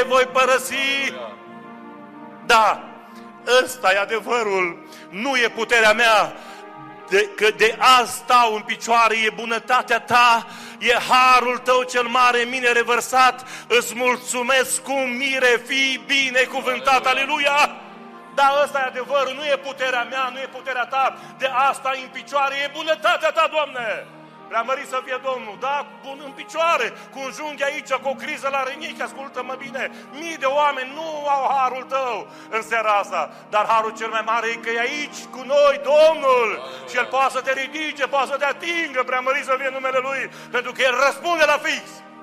voi părăsi. Da, ăsta e adevărul, nu e puterea mea, că de azi stau în picioare, e bunătatea ta, e harul tău cel mare în mine revărsat, îți mulțumesc cu mire, fii binecuvântat, aleluia! Da, ăsta e adevărul, nu e puterea mea, nu e puterea ta, de asta în picioare, e bunătatea ta, Doamne! Preamărit să fie Domnul, da, bun în picioare, cu un junghi aici, cu o criză la rinichi, ascultă-mă bine, mii de oameni nu au harul tău în seara asta, dar harul cel mai mare e că e aici cu noi, Domnul, și El poate să te ridice, poate să te atingă, preamărit să fie numele Lui, pentru că El răspunde la fix.